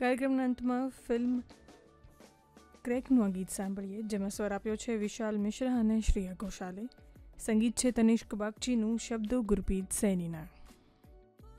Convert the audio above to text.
કાર્યક્રમના અંતમાં ફિલ્મ ક્રેકનું આ ગીત સાંભળીએ, જેમાં સ્વર આપ્યો છે વિશાલ મિશ્રા અને શ્રેયા ઘોષાલે. સંગીત છે તનિષ્ક બાગચીનું, શબ્દો ગુરપ્રીત સૈનીના.